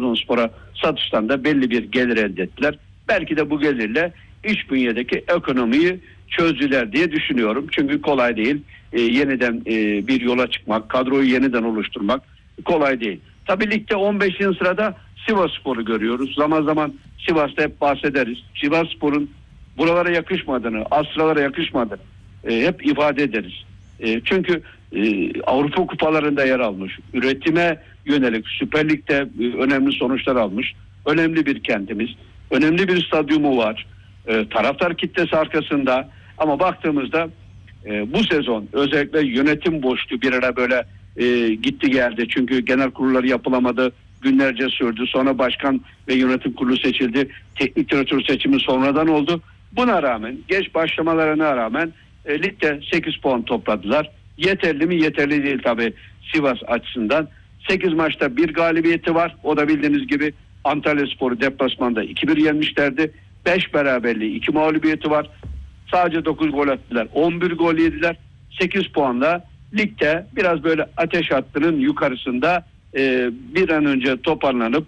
Trabzonspor'a satıştan da belli bir gelir elde ettiler. Belki de bu gelirle iç bünyedeki ekonomiyi çözdüler diye düşünüyorum. Çünkü kolay değil. Yeniden bir yola çıkmak, kadroyu yeniden oluşturmak kolay değil. Tabii ligde 15. sırada Sivasspor'u görüyoruz. Zaman zaman Sivas'ta hep bahsederiz. Sivasspor'un buralara yakışmadığını, asralara yakışmadığını hep ifade ederiz. Çünkü Avrupa kupalarında yer almış, üretime yönelik Süper Lig'de önemli sonuçlar almış, önemli bir kentimiz, önemli bir stadyumu var, taraftar kitlesi arkasında. Ama baktığımızda bu sezon özellikle yönetim boşluğu bir ara böyle gitti geldi. Çünkü genel kurulları yapılamadı, günlerce sürdü. Sonra başkan ve yönetim kurulu seçildi. Teknik direktör seçimi sonradan oldu. Buna rağmen, geç başlamalarına rağmen ligde 8 puan topladılar. Yeterli mi? Yeterli değil tabii Sivas açısından. 8 maçta bir galibiyeti var. O da bildiğiniz gibi Antalyaspor'u deplasmanda 2-1 yenmişlerdi. 5 beraberliği, 2 mağlubiyeti var. Sadece 9 gol attılar. 11 gol yediler. 8 puanla ligde biraz böyle ateş hattının yukarısında bir an önce toparlanıp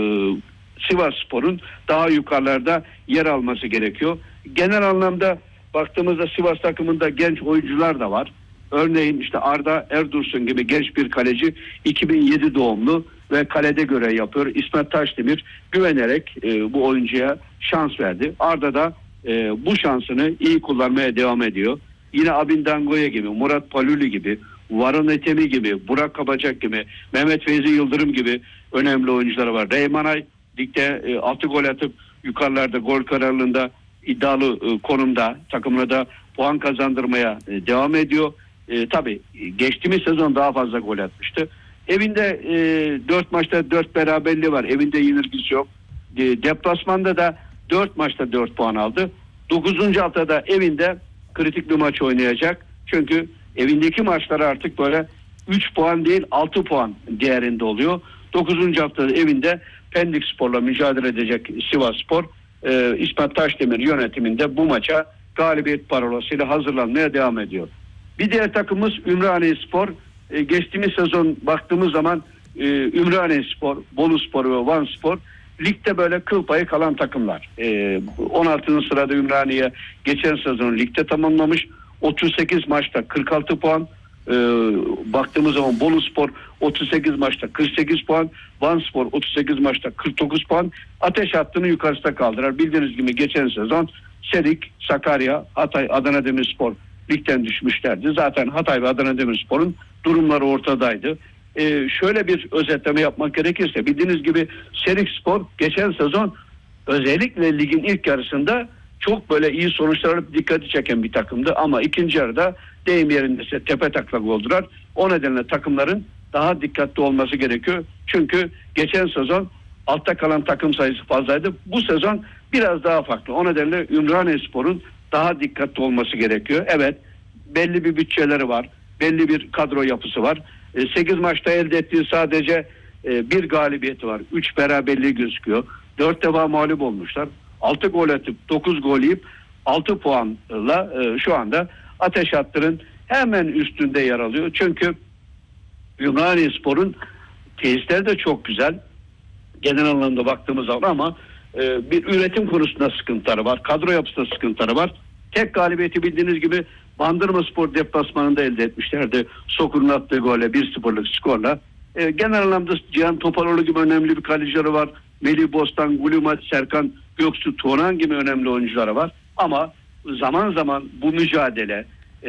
Sivasspor'un daha yukarılarda yer alması gerekiyor. Genel anlamda baktığımızda Sivas takımında genç oyuncular da var. Örneğin işte Arda Erdursun gibi genç bir kaleci, 2007 doğumlu ve kalede görev yapıyor. İsmet Taşdemir güvenerek bu oyuncuya şans verdi. Arda da bu şansını iyi kullanmaya devam ediyor. Yine Abin Dangoya gibi, Murat Paluli gibi, Varun Etemi gibi, Burak Kabacak gibi, Mehmet Feyzi Yıldırım gibi önemli oyuncuları var. Reymanay ligde 6 gol atıp yukarılarda gol kararlılığında iddialı konumda, takımına da puan kazandırmaya devam ediyor. Tabii geçtiğimiz sezon daha fazla gol atmıştı. Evinde 4 maçta 4 beraberliği var. Evinde yenilgisi yok. Deplasmanda da 4 maçta 4 puan aldı. 9. haftada evinde kritik bir maç oynayacak. Çünkü evindeki maçları artık böyle 3 puan değil 6 puan değerinde oluyor. 9. haftada evinde Pendik Spor'la mücadele edecek Sivasspor. İsmet Taşdemir yönetiminde bu maça galibiyet parolasıyla hazırlanmaya devam ediyor. Bir diğer takımımız Ümraniyespor. Geçtiğimiz sezon baktığımız zaman Ümraniyespor, Boluspor ve Vanspor ligde böyle kıl payı kalan takımlar. 16. sırada Ümraniye geçen sezon ligde tamamlamış. 38 maçta 46 puan. Baktığımız zaman Boluspor 38 maçta 48 puan, Vanspor 38 maçta 49 puan. Ateş hattını yukarısında kaldırar. Bildiğiniz gibi geçen sezon Serik, Sakarya, Hatay, Adana Demirspor ligden düşmüşlerdi. Zaten Hatay ve Adana Demirspor'un durumları ortadaydı. Şöyle bir özetleme yapmak gerekirse bildiğiniz gibi Serikspor geçen sezon özellikle ligin ilk yarısında çok böyle iyi sonuçlar alıp dikkati çeken bir takımdı ama ikinci yarıda deyim yerinde ise tepe taklak oldular. O nedenle takımların daha dikkatli olması gerekiyor. Çünkü geçen sezon altta kalan takım sayısı fazlaydı. Bu sezon biraz daha farklı. O nedenle Ümraniyespor'un daha dikkatli olması gerekiyor. Evet, belli bir bütçeleri var. Belli bir kadro yapısı var. 8 maçta elde ettiği sadece bir galibiyeti var. 3 beraberliği gözüküyor. 4 defa mağlup olmuşlar. 6 gol atıp 9 gol yiyip 6 puanla şu anda ateş hattının hemen üstünde yer alıyor. Çünkü Ümraniyespor'un tesisleri de çok güzel. Genel anlamda baktığımız zaman ama bir üretim konusunda sıkıntıları var. Kadro yapısında sıkıntıları var. Tek galibiyeti bildiğiniz gibi Bandırmaspor deplasmanında elde etmişlerdi. Sokur'un attığı golle 1-0'lık skorla. Genel anlamda Cihan Topaloğlu gibi önemli bir kalecileri var. Melih Bostan, Gulumat, Serkan Göksu, Turan gibi önemli oyuncuları var. Ama zaman zaman bu mücadele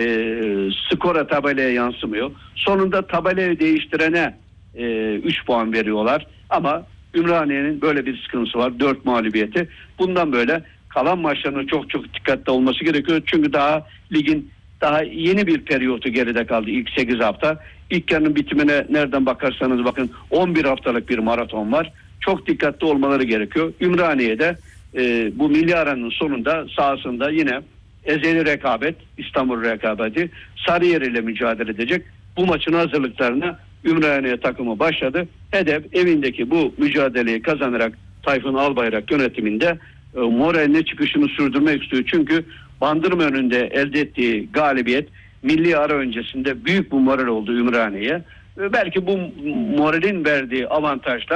skora, tabelaya yansımıyor. Sonunda tabelayı değiştirene 3 puan veriyorlar. Ama Ümraniye'nin böyle bir sıkıntısı var. 4 mağlubiyeti. Bundan böyle kalan maçlarının çok çok dikkatli olması gerekiyor. Çünkü daha ligin daha yeni bir periyotu geride kaldı. İlk 8 hafta. İlk yarının bitimine nereden bakarsanız bakın 11 haftalık bir maraton var. Çok dikkatli olmaları gerekiyor. Ümraniye'de bu milli aranın sonunda sahasında yine ezeli rekabet, İstanbul rekabeti Sarıyer ile mücadele edecek. Bu maçın hazırlıklarına Ümraniye takımı başladı. Hedef evindeki bu mücadeleyi kazanarak Tayfun Albayrak yönetiminde moraline çıkışını sürdürmek istiyor. Çünkü Bandırma önünde elde ettiği galibiyet milli ara öncesinde büyük bir moral oldu Ümraniye'ye. Belki bu moralin verdiği avantajla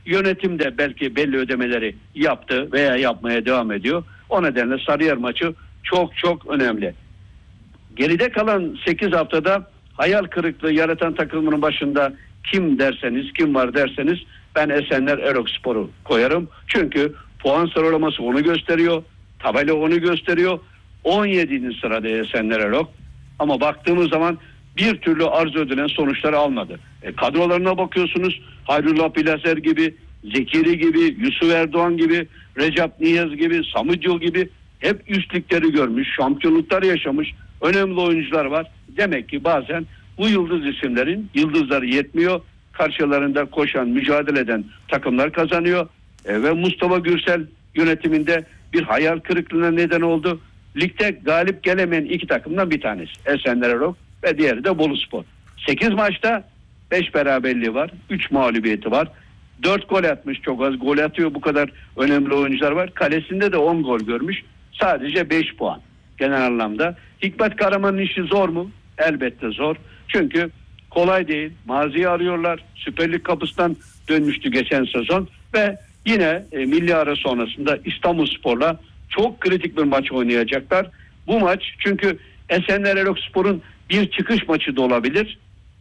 Yönetim de belki belli ödemeleri yaptı veya yapmaya devam ediyor. O nedenle Sarıyer maçı çok çok önemli. Geride kalan 8 haftada hayal kırıklığı yaratan takımının başında kim var derseniz ben Esenler Erokspor'u koyarım. Çünkü puan sıralaması onu gösteriyor. Tabela onu gösteriyor. 17. sırada Esenler Erok. Ama baktığımız zaman bir türlü arzu edilen sonuçları almadı. Kadrolarına bakıyorsunuz. Hayrullah Bilaser gibi, Zekiri gibi, Yusuf Erdoğan gibi, Recep Niyaz gibi, Samıcıl gibi hep üstlükleri görmüş, şampiyonluklar yaşamış önemli oyuncular var. Demek ki bazen bu yıldız isimlerin yıldızları yetmiyor. Karşılarında koşan, mücadele eden takımlar kazanıyor. Ve Mustafa Gürsel yönetiminde bir hayal kırıklığına neden oldu. Ligde galip gelemeyen iki takımdan bir tanesi Esenler Erok ve diğeri de Boluspor. 8 maçta 5 beraberliği var, 3 mağlubiyeti var. 4 gol atmış, çok az gol atıyor, bu kadar önemli oyuncular var. Kalesinde de 10 gol görmüş. Sadece 5 puan genel anlamda. Hikmet Karaman'ın işi zor mu? Elbette zor. Çünkü kolay değil. Maziyi arıyorlar. Süper Lig kapısından dönmüştü geçen sezon ve yine milli ara sonrasında İstanbulspor'la çok kritik bir maç oynayacaklar. Bu maç çünkü Esenler Erokspor'un bir çıkış maçı da olabilir.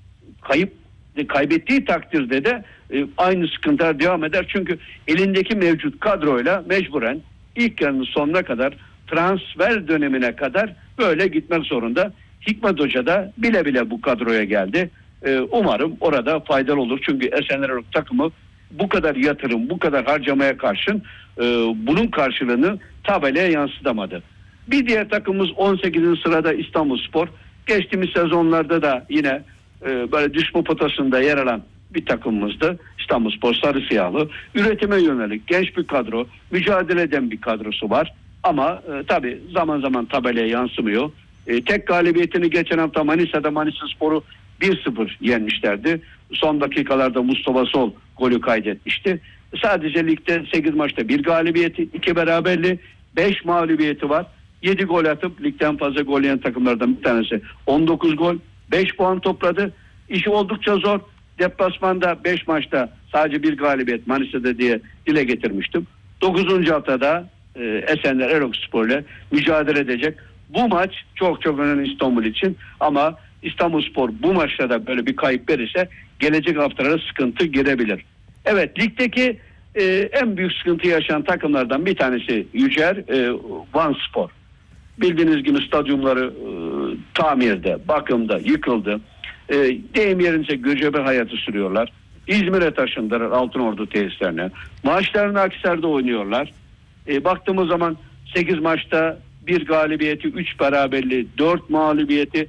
Kaybettiği takdirde de aynı sıkıntılar devam eder. Çünkü elindeki mevcut kadroyla mecburen ilk yarının sonuna kadar, transfer dönemine kadar böyle gitmek zorunda. Hikmet Hoca da bile bile bu kadroya geldi. Umarım orada faydalı olur. Çünkü Esenler Erok takımı bu kadar yatırım, bu kadar harcamaya karşın bunun karşılığını tabelaya yansıtamadı. Bir diğer takımımız 18. sırada İstanbulspor. Geçtiğimiz sezonlarda da yine böyle düşme potasında yer alan bir takımımızdı. İstanbulspor sarı siyahlı. Üretime yönelik genç bir kadro, mücadele eden bir kadrosu var. Ama tabii zaman zaman tabelaya yansımıyor. Tek galibiyetini geçen hafta Manisa'da Manisaspor'u 1-0 yenmişlerdi. Son dakikalarda Mustafa Sol golü kaydetmişti. Sadece ligde 8 maçta 1 galibiyeti, 2 beraberliği, 5 mağlubiyeti var. 7 gol atıp ligden fazla gol yiyen takımlardan bir tanesi. 19 gol, 5 puan topladı. İşi oldukça zor. Deplasmanda 5 maçta sadece 1 galibiyet Manisa'da diye dile getirmiştim. 9. haftada Esenler Erokspor ile mücadele edecek. Bu maç çok çok önemli İstanbul için ama İstanbulspor bu maçta da böyle bir kayıp verirse gelecek haftalara sıkıntı girebilir. Evet, ligdeki en büyük sıkıntı yaşayan takımlardan bir tanesi Yücel Vanspor. Bildiğiniz gibi stadyumları tamirde, bakımda, yıkıldı. Deyim yerince göcebe hayatı sürüyorlar. İzmir'e taşındılar Altınordu tesislerine. Maçlarını Akhisar'da oynuyorlar. Baktığımız zaman 8 maçta 1 galibiyeti, 3 beraberliği, 4 mağlubiyeti,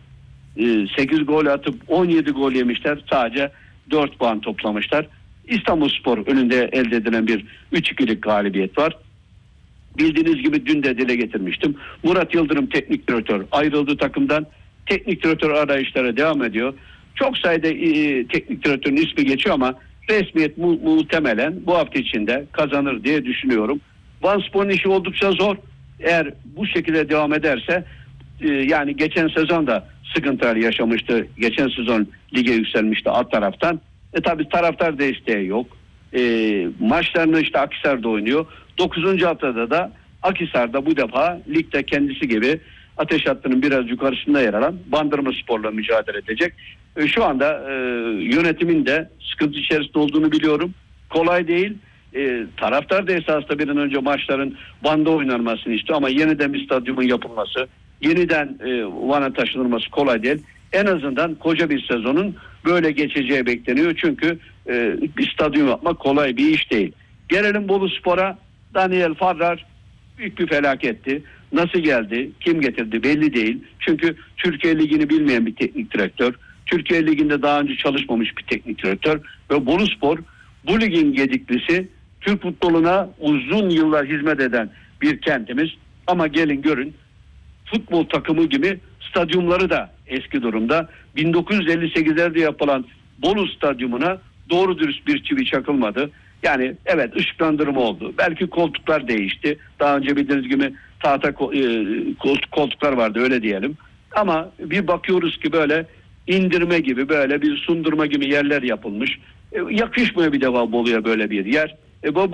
8 gol atıp 17 gol yemişler. Sadece 4 puan toplamışlar. İstanbulspor önünde elde edilen bir 3-2'lik galibiyet var. Bildiğiniz gibi dün de dile getirmiştim. Murat Yıldırım teknik direktör ayrıldı takımdan. Teknik direktör arayışlara devam ediyor. Çok sayıda teknik direktörün ismi geçiyor ama resmiyet muhtemelen bu hafta içinde kazanır diye düşünüyorum. Vanspor'un işi oldukça zor. Eğer bu şekilde devam ederse yani geçen sezon da sıkıntılar yaşamıştı. Geçen sezon lige yükselmişti alt taraftan. Tabii taraftar desteği yok. Maçlarını işte Akhisar'da oynuyor. 9. haftada da Akhisar'da bu defa ligde kendisi gibi ateş hattının biraz yukarısında yer alan Bandırmaspor'la mücadele edecek. Şu anda yönetimin de sıkıntı içerisinde olduğunu biliyorum. Kolay değil. Taraftar da esasında bir an önce maçların Van'da oynanmasını istiyor ama yeniden bir stadyumun yapılması, yeniden Van'a taşınılması kolay değil. En azından koca bir sezonun böyle geçeceği bekleniyor. Çünkü bir stadyum yapmak kolay bir iş değil. Gelelim Boluspor'a. Daniel Farrar büyük bir felaketti. Nasıl geldi, kim getirdi belli değil. Çünkü Türkiye Ligi'ni bilmeyen bir teknik direktör. Türkiye Ligi'nde daha önce çalışmamış bir teknik direktör. Ve Boluspor bu ligin gediklisi, Türk futboluna uzun yıllar hizmet eden bir kentimiz. Ama gelin görün, futbol takımı gibi stadyumları da eski durumda. 1958'lerde yapılan Bolu Stadyumuna doğru dürüst bir çivi çakılmadı. Yani evet, ışıklandırma oldu. Belki koltuklar değişti. Daha önce bildiğiniz gibi tahta koltuklar vardı, öyle diyelim. Ama bir bakıyoruz ki böyle indirme gibi, böyle bir sundurma gibi yerler yapılmış. yakışmıyor bir defa Bolu'ya böyle bir yer.